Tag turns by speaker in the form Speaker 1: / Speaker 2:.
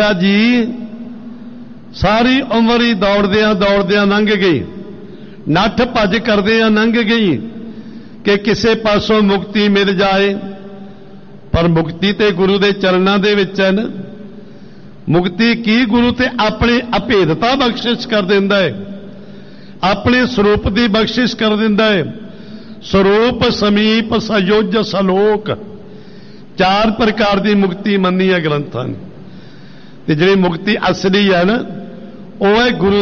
Speaker 1: जी सारी उम्र ही दौड़दियां लंघ गई, नठ भज करदियां लंघ गई कि किसे पासों मुक्ति मिल जाए। पर मुक्ति ते गुरु दे चरणों दे विच है ना। मुक्ति की गुरु ते अपनी अभेदता बख्शिश कर दिंदा है, अपने स्वरूप की बख्शिश कर दिंदा है। स्वरूप समीप सयोज सलोक चार प्रकार की मुक्ति मन्नी है ग्रंथां ने। ते जिहड़ी मुक्ति असली है ना, वो है गुरु